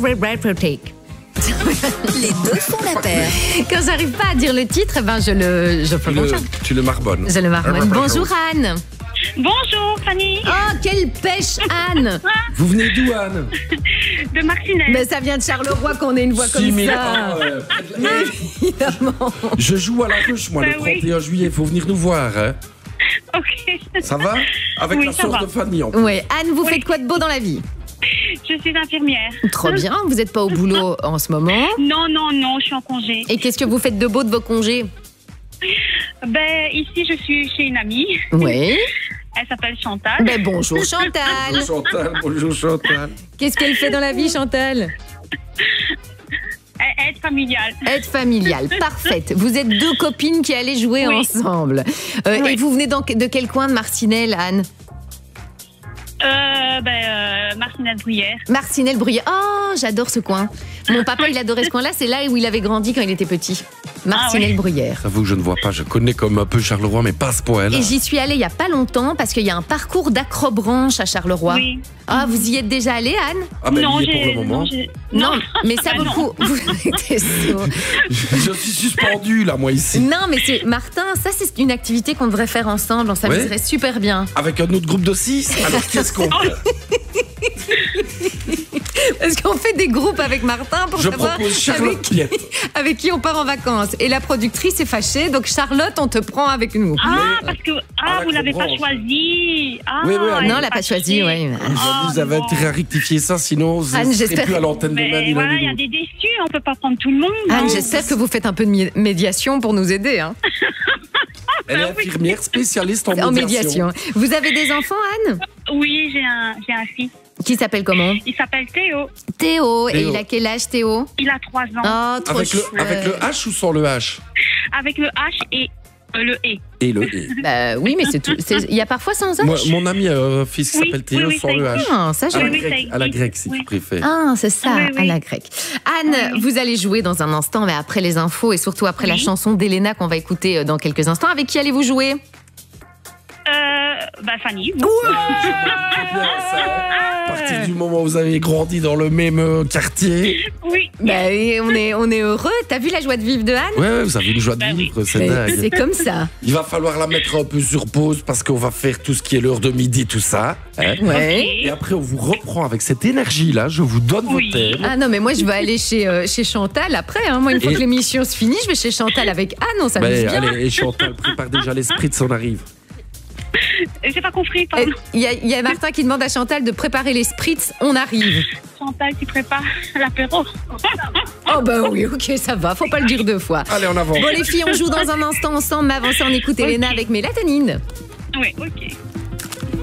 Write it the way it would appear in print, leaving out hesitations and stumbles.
Take. Les deux font la paire. Quand j'arrive pas à dire le titre, ben je fais mon chat. Tu le marmonnes. Je le marmonne. Bonjour Anne. Bonjour Fanny. Oh, quelle pêche Anne. Vous venez d'où, Anne? De Marcinelle. Mais ça vient de Charleroi qu'on ait une voix comme ça. Évidemment. Je joue à la ruche, moi, le 31 juillet. Il faut venir nous voir. Hein. Ok. Ça va? Avec Oui, la ça sœur va. de Fanny, en plus. Oui, Anne, vous faites quoi de beau dans la vie? Je suis infirmière. Trop bien, vous n'êtes pas au boulot en ce moment. Non, je suis en congé. Et qu'est-ce que vous faites de beau de vos congés? Ben, ici, je suis chez une amie. Oui. Elle s'appelle Chantal. Ben bonjour Chantal. Bonjour Chantal, bonjour Chantal. Qu'est-ce qu'elle fait dans la vie Chantal? Aide familiale. Aide familiale, parfaite. Vous êtes deux copines qui allaient jouer ensemble. Oui. Et vous venez de quel coin de Marcinelle, Anne? Marcinelle-Bruyère. Marcinelle-Bruyère. Oh, j'adore ce coin. Mon papa, il adorait ce coin-là. C'est là où il avait grandi quand il était petit. Marcinelle-Bruyère. J'avoue que je ne vois pas. Je connais comme un peu Charleroi, mais pas à ce point-là. Et j'y suis allée il n'y a pas longtemps parce qu'il y a un parcour d'acrobranche à Charleroi. Oui. Ah, vous y êtes déjà allée, Anne? Ah ben, Non, il y est pour le moment. Non, mais ça Ah, vaut le non. coup. Vous étiez sourd. Je suis suspendu, là, moi, ici. Non, mais c'est Martin, ça c'est une activité qu'on devrait faire ensemble. On s'amuserait super bien. Avec un autre groupe de 6. Alors, qu'est-ce qu'on fait? Parce qu'on fait des groupes avec Martin pour Je savoir propose Charlotte Piette. avec qui on part en vacances. Et la productrice est fâchée, donc Charlotte, on te prend avec nous. Ah, parce que vous l'avez pas comprends. choisi. Ah, Oui, elle Non, elle l'a pas choisi, oui. Vous avez intérêt à rectifier ça, sinon vous Anne, ne serez j'espère- plus à l'antenne de Mais Manu voilà, il y a Lalo. des déçus, on peut pas prendre tout le monde. Anne, hein. j'espère que vous faites un peu de médiation pour nous aider. Hein. Elle est infirmière spécialiste En en médiation. médiation. Vous avez des enfants, Anne? Oui, j'ai un fils. Qui s'appelle comment? Il s'appelle Théo. Théo. Et Théo. il a quel âge, Théo? Il a 3 ans. Oh, trop Avec le chouette. H ou sans le H? Avec le H et le E. Et le E. Bah, oui, mais c'est tout. Il y a parfois sans âge. Moi, mon ami a un fils qui Oui, s'appelle Théo oui, sans ça le H. Ah, ça, je À la oui, grecque, ça à la existe. grecque, si Oui. tu préfères. Ah, c'est ça, Oui, oui. à la grecque. Anne, vous allez jouer dans un instant, mais après les infos et surtout après la chanson d'Elena qu'on va écouter dans quelques instants. Avec qui allez-vous jouer? Fanny. À partir du moment où vous avez grandi dans le même quartier. Oui. Bah, et on est heureux. T'as vu la joie de vivre de Anne? Ouais, vous avez une joie de Bah oui. vivre, c'est Mais dingue. c'est comme ça. Il va falloir la mettre un peu sur pause parce qu'on va faire tout ce qui est l'heure de midi, tout ça. Hein. Ouais. Et après, on vous reprend avec cette énergie-là. Je vous donne Oui. vos thèmes. Ah non, mais moi je vais aller chez Chantal après. Hein. Moi, une fois Et- que l'émission se finit, je vais chez Chantal avec Anne. On s'amuse Ben, bien. allez, et Chantal, prépare déjà les spritz, on arrive. J'ai pas compris, pardon. Il y a Martin qui demande à Chantal de préparer les spritz. On arrive. Chantal qui prépare l'apéro. Oh bah oui, ok, ça va. Faut pas le dire deux fois. Allez, en avant. Bon les filles, on joue dans un instant ensemble. Mais avant ça, on écoute Elena avec Mélatonine. Oui, ok.